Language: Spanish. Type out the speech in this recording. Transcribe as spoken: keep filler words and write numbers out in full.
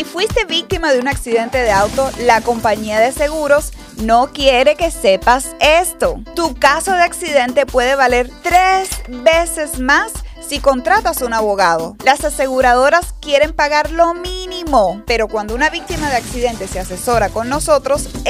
Si fuiste víctima de un accidente de auto, la compañía de seguros no quiere que sepas esto. Tu caso de accidente puede valer tres veces más si contratas un abogado. Las aseguradoras quieren pagar lo mínimo, pero cuando una víctima de accidente se asesora con nosotros,